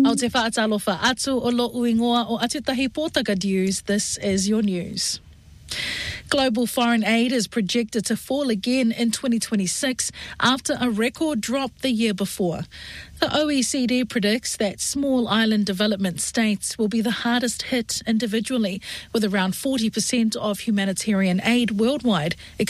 Au te whaatalofa atu o lo uingoa o Atutahi Pōtaka News, this is your news. Global foreign aid is projected to fall again in 2026 after a record drop the year before. The OECD predicts that small island development states will be the hardest hit individually, with around 40% of humanitarian aid worldwide